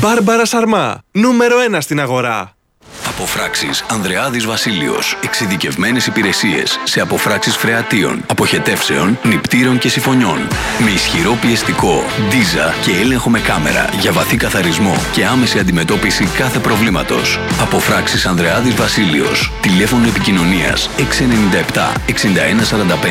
Μπάρμπαρα Σαρμά, νούμερο 1 στην αγορά. Αποφράξεις Ανδρεάδης Βασίλειος. Εξειδικευμένες υπηρεσίες σε αποφράξεις φρεατίων, αποχετεύσεων, νηπτήρων και συμφωνιών. Με ισχυρό πιεστικό, ντίζα και έλεγχο με κάμερα για βαθύ καθαρισμό και άμεση αντιμετώπιση κάθε προβλήματος. Αποφράξεις Ανδρεάδης Βασίλειος. Τηλέφωνο επικοινωνίας 697 6145